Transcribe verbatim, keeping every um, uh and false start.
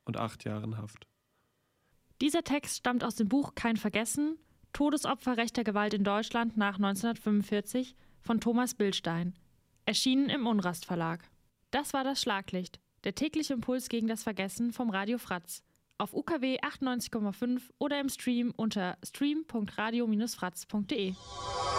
und acht Jahren Haft. Dieser Text stammt aus dem Buch Kein Vergessen, Todesopfer rechter Gewalt in Deutschland nach neunzehnhundertfünfundvierzig von Thomas Billstein, erschienen im Unrast Verlag. Das war das Schlaglicht, der tägliche Impuls gegen das Vergessen vom Radio Fratz. Auf U K W achtundneunzig Komma fünf oder im Stream unter stream punkt radio Bindestrich fratz punkt de.